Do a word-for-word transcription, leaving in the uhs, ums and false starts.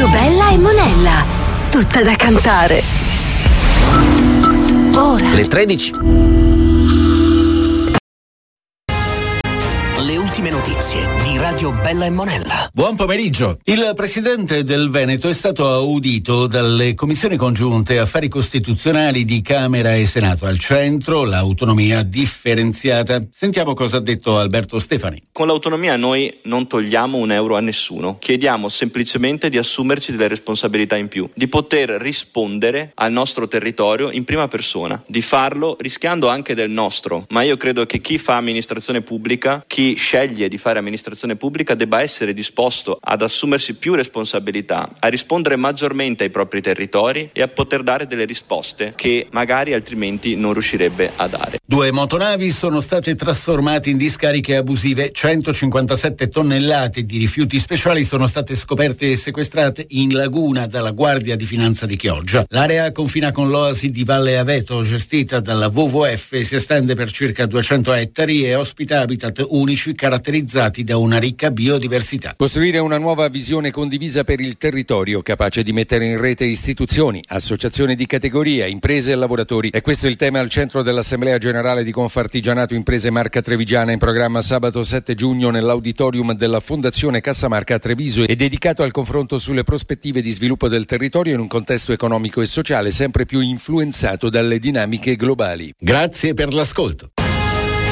Radio Bella e Monella, tutta da cantare. Ora le tredici. Le ultime notizie di Radio Bella e Monella. Buon pomeriggio. Il presidente del Veneto è stato audito dalle commissioni congiunte affari costituzionali di Camera e Senato. Al centro l'autonomia differenziata. Sentiamo cosa ha detto Alberto Stefani. Con l'autonomia noi non togliamo un euro a nessuno, chiediamo semplicemente di assumerci delle responsabilità in più, di poter rispondere al nostro territorio in prima persona, di farlo rischiando anche del nostro. Ma io credo che chi fa amministrazione pubblica, chi sceglie di fare amministrazione pubblica debba essere disposto ad assumersi più responsabilità, a rispondere maggiormente ai propri territori e a poter dare delle risposte che magari altrimenti non riuscirebbe a dare. Due motonavi sono state trasformate in discariche abusive. centocinquantasette tonnellate di rifiuti speciali sono state scoperte e sequestrate in laguna dalla Guardia di Finanza di Chioggia. L'area confina con l'oasi di Valle Aveto, gestita dalla W W F, si estende per circa duecento ettari e ospita habitat unici caratterizzati da una ricca biodiversità. Costruire una nuova visione condivisa per il territorio, capace di mettere in rete istituzioni, associazioni di categoria, imprese e lavoratori. E questo è il tema al centro dell'Assemblea Generale di Confartigianato Imprese Marca Trevigiana, in programma sabato sette giugno nell'auditorium della Fondazione Cassamarca a Treviso, e dedicato al confronto sulle prospettive di sviluppo del territorio in un contesto economico e sociale sempre più influenzato dalle dinamiche globali. Grazie per l'ascolto.